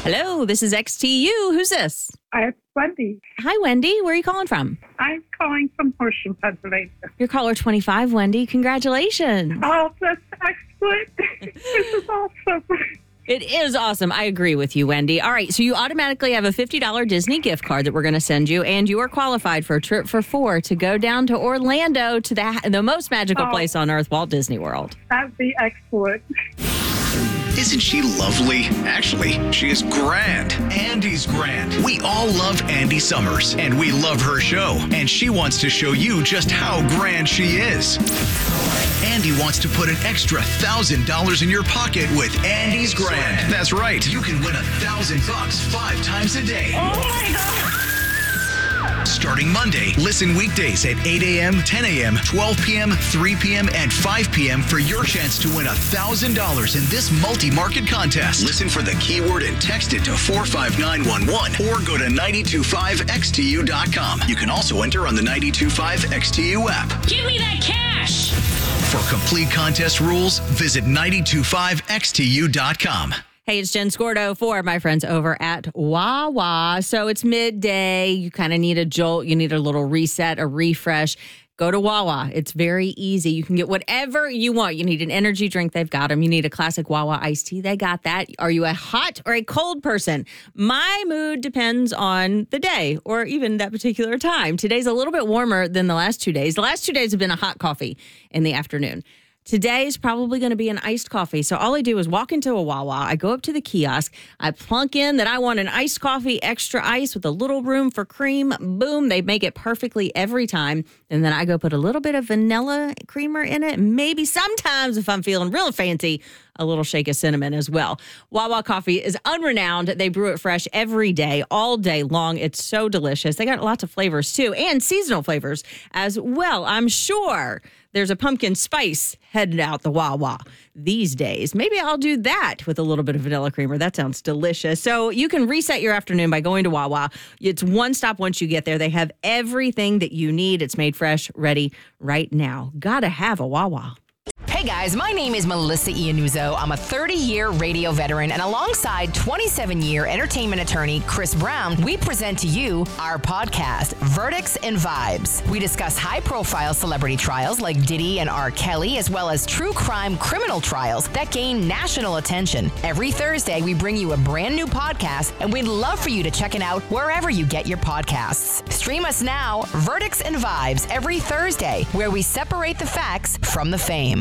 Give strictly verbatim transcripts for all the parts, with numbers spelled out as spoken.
Hello, this is X T U. Who's this? Hi, it's Wendy. Hi, Wendy. Where are you calling from? I'm calling from Horsham, Pennsylvania. You're caller twenty-five, Wendy. Congratulations. Oh, that's excellent. This is awesome. It is awesome. I agree with you, Wendy. All right, so you automatically have a fifty dollars Disney gift card that we're going to send you, and you are qualified for a trip for four to go down to Orlando to the, the most magical Oh. place on earth, Walt Disney World. That'd be excellent. Isn't she lovely? Actually, she is grand. Andy's grand. We all love Andy Summers, and we love her show. And she wants to show you just how grand she is. Andy wants to put an extra one thousand dollars in your pocket with Andy's Grand. That's right. You can win one thousand bucks five times a day. Oh, my God. Starting Monday, listen weekdays at eight a.m., ten a.m., twelve p.m., three p.m., and five p.m. for your chance to win one thousand dollars in this multi-market contest. Listen for the keyword and text it to four five nine one one or go to nine two five X T U dot com. You can also enter on the nine two five X T U app. Give me that cash! For complete contest rules, visit nine two five X T U dot com. Hey, it's Jen Scordo for my friends over at Wawa. So it's midday. You kind of need a jolt. You need a little reset, a refresh. Go to Wawa. It's very easy. You can get whatever you want. You need an energy drink. They've got them. You need a classic Wawa iced tea. They got that. Are you a hot or a cold person? My mood depends on the day or even that particular time. Today's a little bit warmer than the last two days. The last two days have been a hot coffee in the afternoon. Today is probably going to be an iced coffee. So all I do is walk into a Wawa. I go up to the kiosk. I plunk in that I want an iced coffee, extra ice with a little room for cream. Boom. They make it perfectly every time. And then I go put a little bit of vanilla creamer in it. Maybe sometimes, if I'm feeling real fancy, a little shake of cinnamon as well. Wawa coffee is unrenowned. They brew it fresh every day, all day long. It's so delicious. They got lots of flavors too, and seasonal flavors as well. I'm sure there's a pumpkin spice headed out the Wawa these days. Maybe I'll do that with a little bit of vanilla creamer. That sounds delicious. So you can reset your afternoon by going to Wawa. It's one stop once you get there. They have everything that you need. It's made fresh, ready right now. Gotta have a Wawa. Hey guys, my name is Melissa Iannuzzo. I'm a thirty-year radio veteran, and alongside twenty-seven-year entertainment attorney Chris Brown, we present to you our podcast, Verdicts and Vibes. We discuss high-profile celebrity trials like Diddy and R. Kelly, as well as true crime criminal trials that gain national attention. Every Thursday, we bring you a brand new podcast, and we'd love for you to check it out wherever you get your podcasts. Stream us now, Verdicts and Vibes, every Thursday, where we separate the facts from the fame.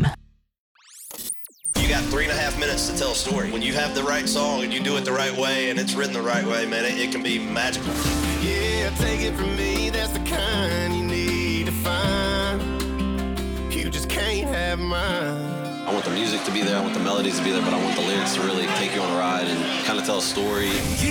You got three and a half minutes to tell a story. When you have the right song and you do it the right way and it's written the right way, man, it, it can be magical. Yeah, take it from me, that's the kind you need to find. You just can't have mine. I want the music to be there, I want the melodies to be there, but I want the lyrics to really take you on a ride and kind of tell a story.